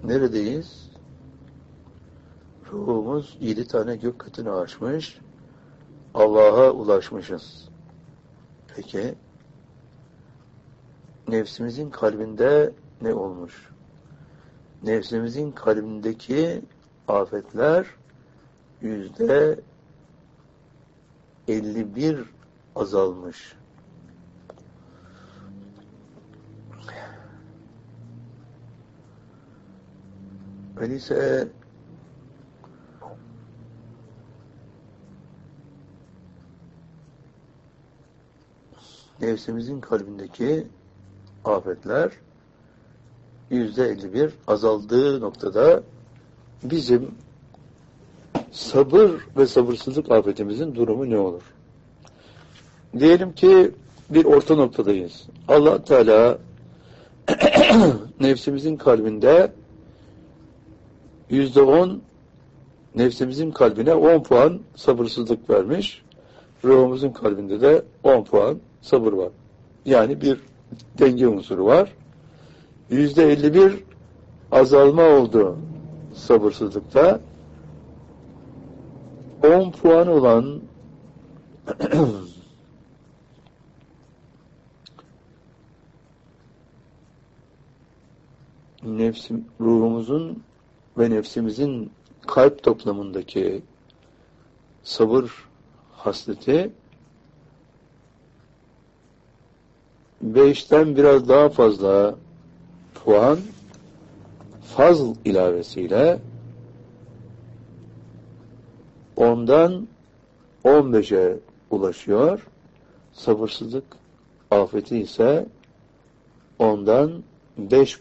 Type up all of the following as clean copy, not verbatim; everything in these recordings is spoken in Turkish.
neredeyiz? Ruhumuz 7 tane gök katını aşmış. Allah'a ulaşmışız. Peki, nefsimizin kalbinde ne olmuş? Nefsimizin kalbindeki afetler %51 azalmış. Öyleyse nefsimizin kalbindeki afetler %51 azaldığı noktada bizim sabır ve sabırsızlık afetimizin durumu ne olur? Diyelim ki bir orta noktadayız. Allah Teala nefsimizin kalbinde %10, nefsimizin kalbine 10 puan sabırsızlık vermiş. Ruhumuzun kalbinde de 10 puan sabır var. Yani bir denge unsuru var. %51 azalma oldu sabırsızlıkta. 10 puan olan ruhumuzun ve nefsimizin kalp toplamındaki sabır hasleti 5'ten biraz daha fazla puan fazl ilavesiyle 10'dan 15'e ulaşıyor. Sabırsızlık afeti ise 10'dan 5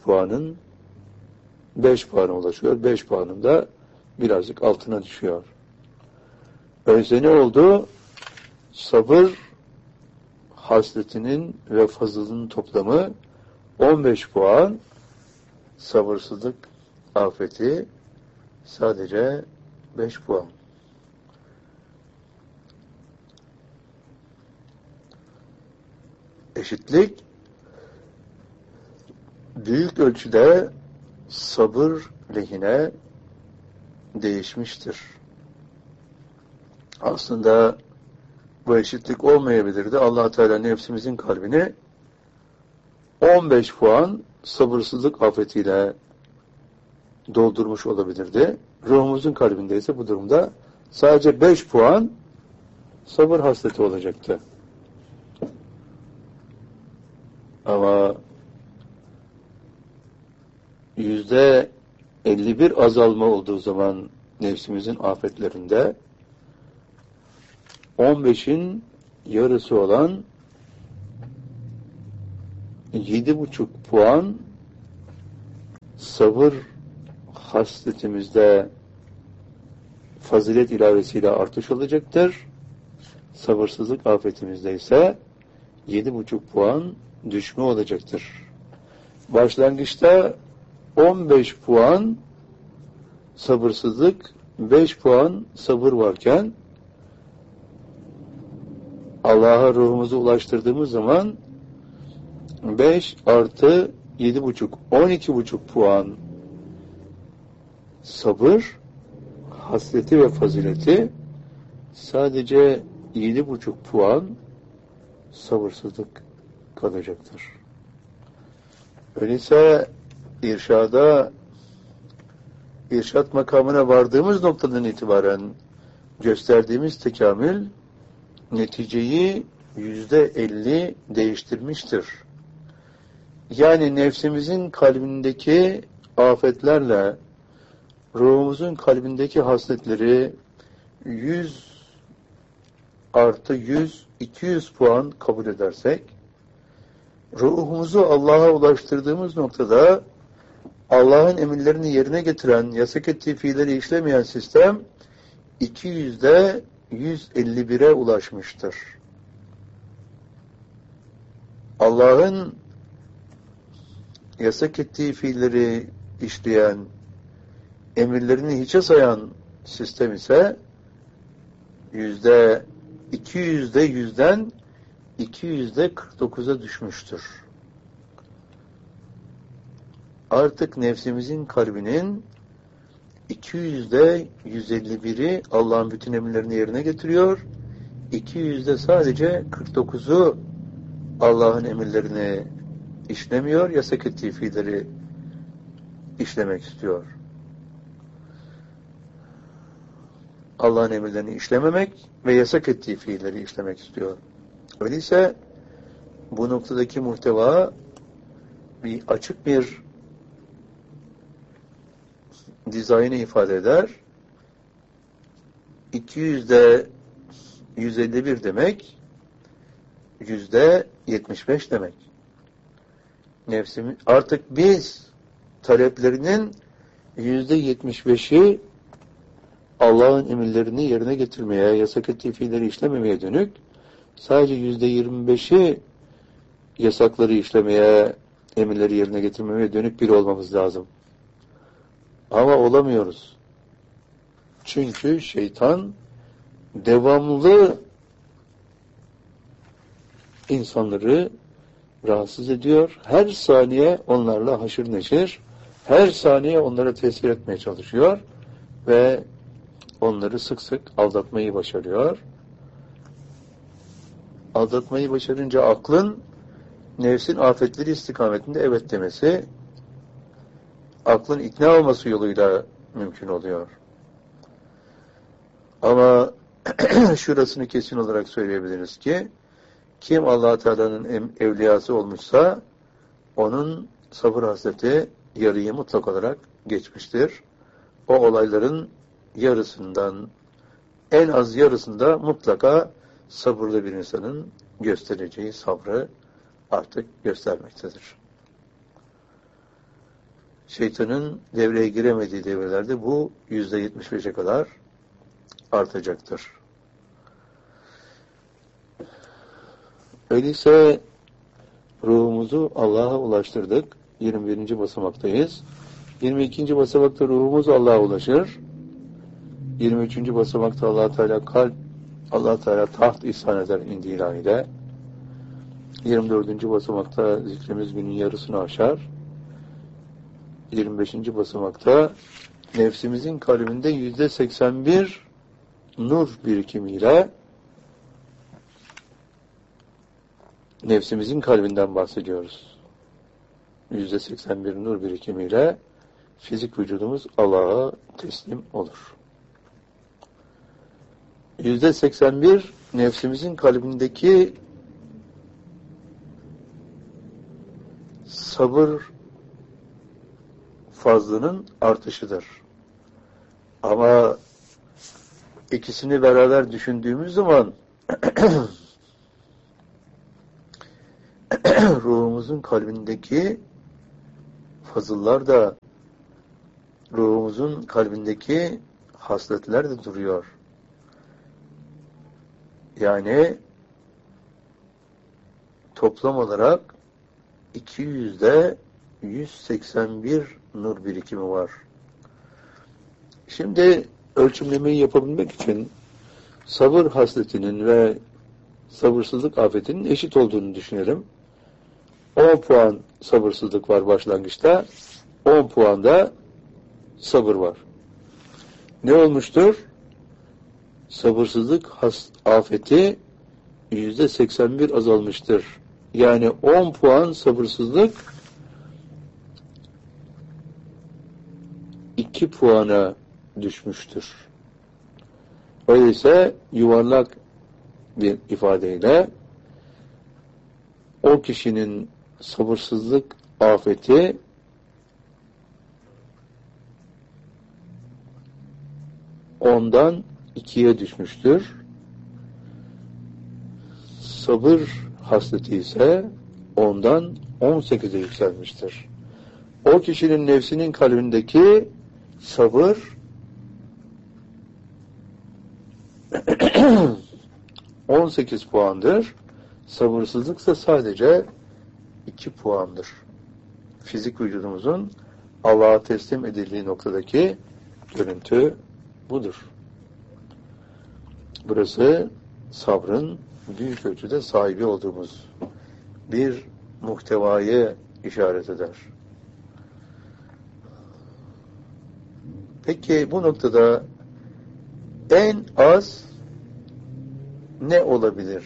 puana ulaşıyor. 5 puanın da birazcık altına düşüyor. Öyleyse ne oldu? Sabır hasletinin ve fazlının toplamı 15 puan, sabırsızlık afeti sadece 5 puan. Eşitlik büyük ölçüde sabır lehine değişmiştir. Aslında bu eşitlik olmayabilirdi. Allah Teala nefsimizin kalbini 15 puan sabırsızlık afetiyle doldurmuş olabilirdi. Ruhumuzun kalbinde ise bu durumda sadece 5 puan sabır hasleti olacaktı. Ama %51 azalma olduğu zaman nefsimizin afetlerinde 15'in yarısı olan 7,5 puan sabır hasletimizde fazilet ilavesiyle artış olacaktır. Sabırsızlık afetimizde ise 7,5 puan düşme olacaktır. Başlangıçta 15 puan sabırsızlık, 5 puan sabır varken Allah'a ruhumuzu ulaştırdığımız zaman 5 artı 7,5, 12,5 puan sabır, hasleti ve fazileti, sadece 7,5 puan sabırsızlık kalacaktır. Öyleyse irşat makamına vardığımız noktadan itibaren gösterdiğimiz tekamül neticeyi %50 değiştirmiştir. Yani nefsimizin kalbindeki afetlerle ruhumuzun kalbindeki hasletleri 100 artı 100, 200 puan kabul edersek, ruhumuzu Allah'a ulaştırdığımız noktada Allah'ın emirlerini yerine getiren, yasak ettiği fiilleri işlemeyen sistem 200'de 151'e ulaşmıştır. Allah'ın yasak ettiği fiilleri işleyen, emirlerini hiçe sayan sistem ise %200'de 100'den 200'de 49'a düşmüştür. artık nefsimizin kalbinin 200'de 151'i Allah'ın bütün emirlerini yerine getiriyor. 200'de sadece 49'u Allah'ın emirlerini işlemiyor, yasak ettiği fiilleri işlemek istiyor. Allah'ın emirlerini işlememek ve yasak ettiği fiilleri işlemek istiyor. Öyleyse bu noktadaki muhteva açık bir dizaynı ifade eder. 200'de 151 demek, %75 demek. Nefsimiz, artık biz taleplerinin %75'i Allah'ın emirlerini yerine getirmeye, yasak ettiği fiilleri işlememeye dönük, sadece %25'i yasakları işlemeye, emirleri yerine getirmemeye dönük biri olmamız lazım. Ama olamıyoruz. Çünkü şeytan devamlı insanları rahatsız ediyor. Her saniye onlarla haşır neşir, her saniye onlara tesir etmeye çalışıyor ve onları sık sık aldatmayı başarıyor. Aldatmayı başarınca aklın nefsin afetleri istikametinde evet demesi, aklın ikna olması yoluyla mümkün oluyor. Ama şurasını kesin olarak söyleyebiliriz ki, kim Allah Teala'nın evliyası olmuşsa, onun sabır hasreti yarıyı mutlak olarak geçmiştir. O olayların yarısından, en az yarısında mutlaka sabırlı bir insanın göstereceği sabrı artık göstermektedir. Şeytanın devreye giremediği devrelerde bu %75'e kadar artacaktır. Öyleyse ruhumuzu Allah'a ulaştırdık. 21. basamaktayız. 22. basamakta ruhumuz Allah'a ulaşır. 23. basamakta Allah Teala kalp, Allah Teala taht ihsan eder indi ilahide. 24. basamakta zikrimiz günün yarısını aşar. 25. basamakta nefsimizin kalbinde %81 nur birikimiyle, nefsimizin kalbinden bahsediyoruz. %81 nur birikimiyle fizik vücudumuz Allah'a teslim olur. %81 nefsimizin kalbindeki sabır fazlının artışıdır. Ama ikisini beraber düşündüğümüz zaman ruhumuzun kalbindeki fazıllar da, ruhumuzun kalbindeki hasletler de duruyor. Yani toplam olarak 200'de 181 nur birikimi var. Şimdi ölçümlemeyi yapabilmek için sabır hasletinin ve sabırsızlık afetinin eşit olduğunu düşünelim. 10 puan sabırsızlık var başlangıçta, 10 puan da sabır var. Ne olmuştur? Sabırsızlık afeti %81 azalmıştır. Yani 10 puan sabırsızlık 2 puana düşmüştür. Öyleyse yuvarlak bir ifadeyle o kişinin sabırsızlık afeti ondan 2'ye düşmüştür. Sabır hasleti ise ondan 18'e yükselmiştir. O kişinin nefsinin kalbindeki sabır 18 puandır. Sabırsızlıksa sadece 2 puandır. Fizik vücudumuzun Allah'a teslim edildiği noktadaki görüntü budur. Burası sabrın büyük ölçüde sahibi olduğumuz bir muhtevayı işaret eder. Peki bu noktada en az ne olabilir?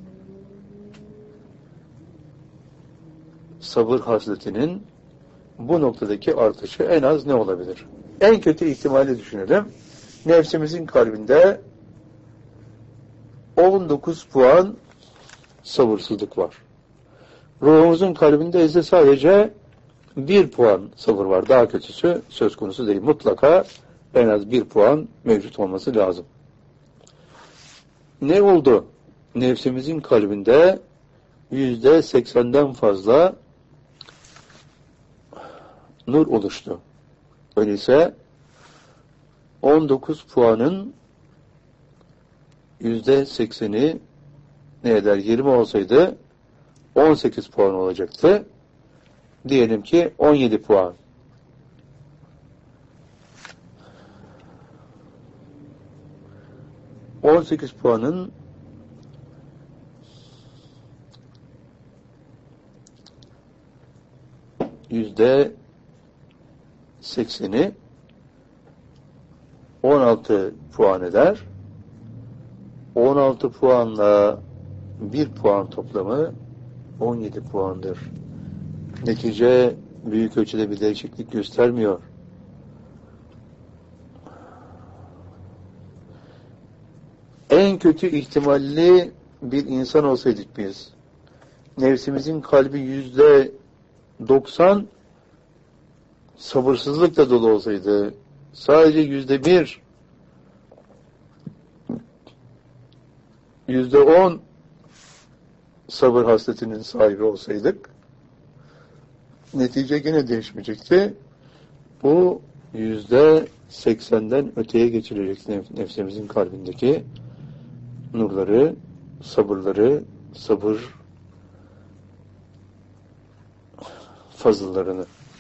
Sabır hasletinin bu noktadaki artışı en az ne olabilir? En kötü ihtimali düşünelim. Nefsimizin kalbinde 19 puan sabırsızlık var. Ruhumuzun kalbinde ise sadece 1 puan sabır var. Daha kötüsü söz konusu değil. Mutlaka en az 1 puan mevcut olması lazım. Ne oldu? Nefsimizin kalbinde %80'den fazla nur oluştu. Öyleyse 19 puanın %80'i ne eder? 20 olsaydı 18 puan olacaktı. Diyelim ki 17 puan. %18 puanın %80'i 16 puan eder. 16 puanla 1 puan toplamı 17 puandır. Netice büyük ölçüde bir değişiklik göstermiyor. En kötü ihtimalli bir insan olsaydık biz, nefsimizin kalbi %90 sabırsızlıkla dolu olsaydı, sadece %1, %10 sabır hasletinin sahibi olsaydık, netice yine değişmeyecekti. Bu %80'den öteye geçirecek nefsimizin kalbindeki nurları, sabırları, sabır fazıllarını.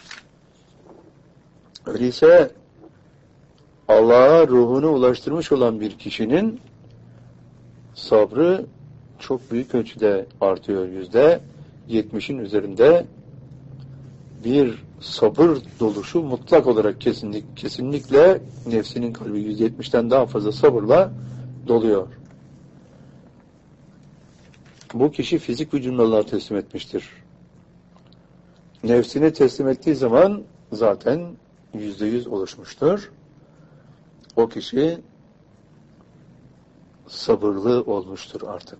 Öyleyse Allah'a ruhunu ulaştırmış olan bir kişinin sabrı çok büyük ölçüde artıyor. %70'in üzerinde bir sabır doluşu mutlak olarak kesinlikle nefsinin kalbi %70'ten daha fazla sabırla doluyor. Bu kişi fizik vücudunu Allah'a teslim etmiştir. Nefsini teslim ettiği zaman zaten %100 oluşmuştur. O kişi sabırlı olmuştur artık.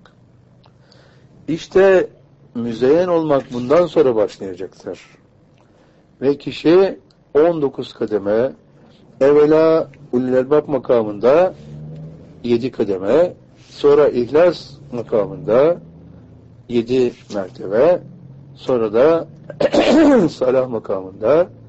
İşte müzeyyen olmak bundan sonra başlayacaktır. Ve kişi 19 kademe, evvela ulul elbab makamında 7 kademe, sonra ihlas makamında 7 mertebe, sonra da salah makamında